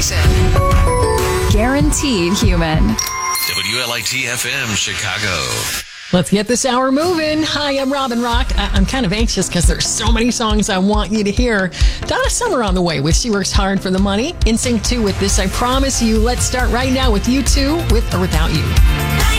Jackson. Guaranteed Human. WLIT-FM, Chicago. Let's get this hour moving. Hi, I'm Robin Rock. I'm kind of anxious because there's so many songs I want you to hear. Donna Summer on the way with She Works Hard for the Money. NSYNC 2 with This I Promise You. Let's start right now with U2 with or Without You.